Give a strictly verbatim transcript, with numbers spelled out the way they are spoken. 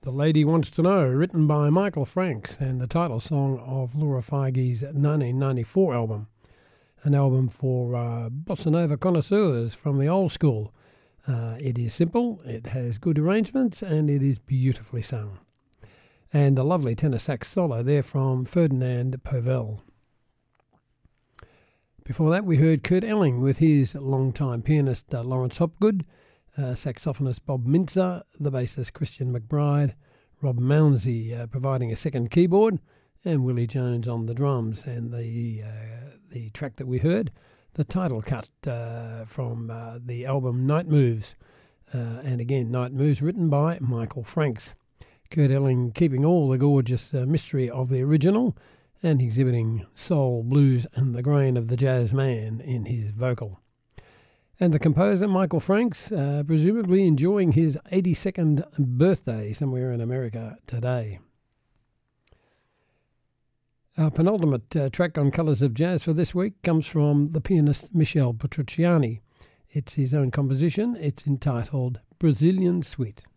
The Lady Wants to Know, written by Michael Franks, and the title song of Laura Feige's nineteen ninety-four album, an album for uh, bossa nova connoisseurs from the old school. Uh, it is simple, it has good arrangements, and it is beautifully sung. And a lovely tenor sax solo there from Ferdinand Povell. Before that, we heard Kurt Elling with his longtime pianist uh, Lawrence Hopgood, Uh, saxophonist Bob Mintzer, the bassist Christian McBride, Rob Mounsey uh, providing a second keyboard, and Willie Jones on the drums. And the uh, the track that we heard, the title cut uh, from uh, the album Night Moves. Uh, and again, Night Moves written by Michael Franks. Kurt Elling keeping all the gorgeous uh, mystery of the original and exhibiting soul, blues and the grain of the jazz man in his vocal. And the composer, Michael Franks, uh, presumably enjoying his eighty-second birthday somewhere in America today. Our penultimate uh, track on Colours of Jazz for this week comes from the pianist Michel Petrucciani. It's his own composition. It's entitled Brazilian Suite.